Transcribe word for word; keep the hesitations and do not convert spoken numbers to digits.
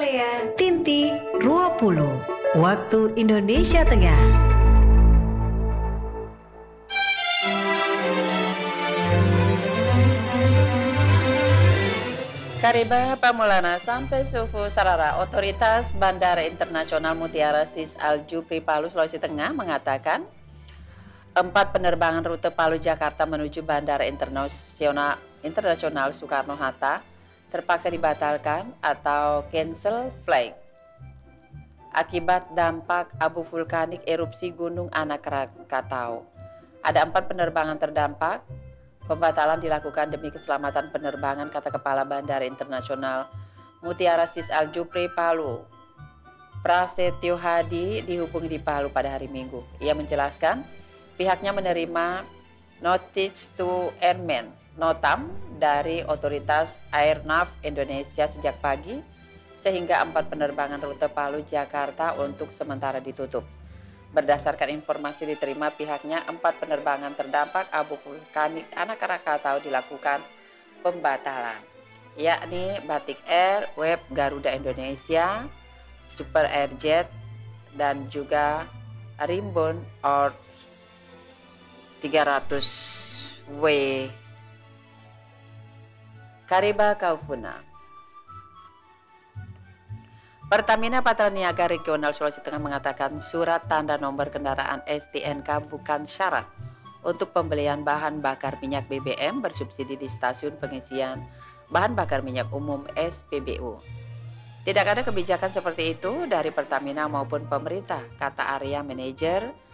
saya Tinti Ruopulu, waktu Indonesia Tengah. Kariba pamulana sampai sufu sarara Otoritas Bandara Internasional Mutiara Sis Al Jufri Palu Sulawesi Tengah mengatakan empat penerbangan rute Palu Jakarta menuju Bandara Internasional Internasional Soekarno-Hatta terpaksa dibatalkan atau cancel flight akibat dampak abu vulkanik erupsi Gunung Anak Krakatau. Ada empat penerbangan terdampak. Pembatalan dilakukan demi keselamatan penerbangan, kata Kepala Bandara Internasional Mutiara Sis Al Jufri Palu, Prasetyo Hadi, dihubungi di Palu pada hari Minggu. Ia menjelaskan pihaknya menerima Notice to Airmen Notam dari Otoritas Airnav Indonesia sejak pagi, sehingga empat penerbangan rute Palu Jakarta untuk sementara ditutup. Berdasarkan informasi diterima pihaknya, empat penerbangan terdampak abu vulkanik Anak Krakatau dilakukan pembatalan, yakni Batik Air, Web Garuda Indonesia, Super Airjet, dan juga Rimbun Or tiga ratus W. Kariba Kaufuna. Pertamina Patraniaga Regional Sulawesi Tengah mengatakan surat tanda nomor kendaraan S T N K bukan syarat untuk pembelian bahan bakar minyak B B M bersubsidi di stasiun pengisian bahan bakar minyak umum S P B U. Tidak ada kebijakan seperti itu dari Pertamina maupun pemerintah, kata area manajer